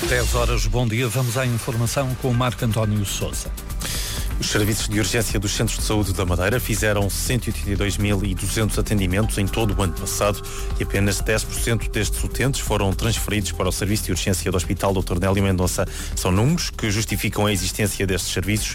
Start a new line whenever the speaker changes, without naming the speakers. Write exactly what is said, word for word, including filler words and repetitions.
dez horas, bom dia. Vamos à informação com o Marco António Sousa.
Os serviços de urgência dos centros de saúde da Madeira fizeram cento e oitenta e dois mil e duzentos atendimentos em todo o ano passado e apenas dez por cento destes utentes foram transferidos para o serviço de urgência do Hospital doutor Nélio Mendonça. São números que justificam a existência destes serviços